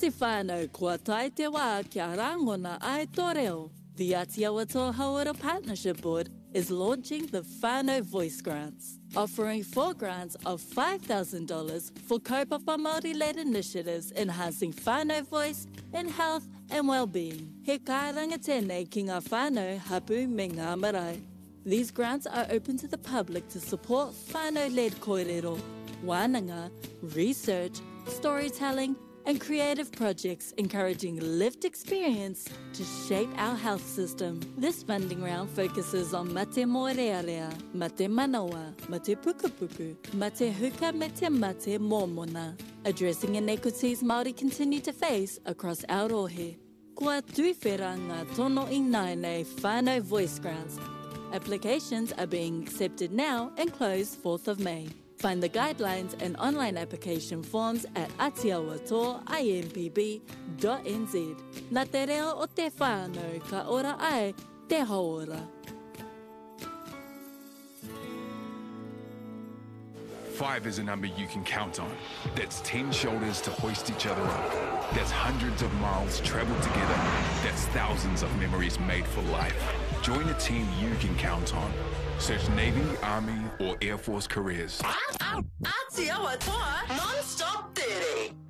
te whānau kua tai te wā kia rangona ai tō reo. The Atiawa Hauora Partnership Board is launching the Whānau Voice Grants, offering 4 grants of $5,000 for kaupapa Māori-led initiatives enhancing whānau voice in health and well-being. He kāranga tēnei ki ngā whānau hapu me ngā marae. These grants are open to the public to support whānau-led kōrero, wānanga, research, storytelling, and creative projects encouraging lived experience to shape our health system. This funding round focuses on mate mōrearea, mate manawa, mate pukupuku, mate huka me te mate mōmona, addressing inequities Māori continue to face across Aotearoa. Kua tuiwhera ngā tono i nei whānau voice grants. Applications are being accepted now and close 4th of May. Find the guidelines and online application forms at atiawato.impb.nz. Nā te reo o te whānau ka ora ai te haora. 5 is a number you can count on. That's 10 shoulders to hoist each other up. That's hundreds of miles traveled together. That's thousands of memories made for life. Join a team you can count on. Search Navy, Army, or Air Force careers. Atiawa non-stop 30.